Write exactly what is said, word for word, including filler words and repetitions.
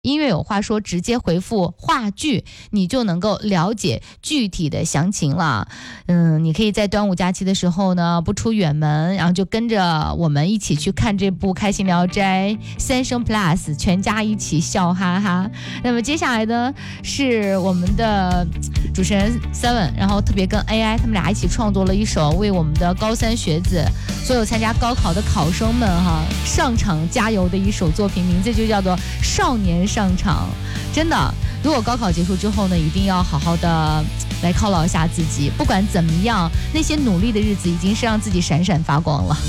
音乐有话说，直接回复话剧，你就能够了解具体的详情了。嗯，你可以在端午假期的时候呢，不出远门，然后就跟着我们一起去看这部《开心聊斋》三生 Plus， 全家一起笑哈哈。那么接下来呢，是我们的主持人 Seven， 然后特别跟 A I 他们俩一起创作了一首为我们的高三学子，所有参加高考的考生们哈上场加油的一首作品，名字就叫做《少年上场》。真的，如果高考结束之后呢，一定要好好的来犒劳一下自己，不管怎么样，那些努力的日子已经是让自己闪闪发光了。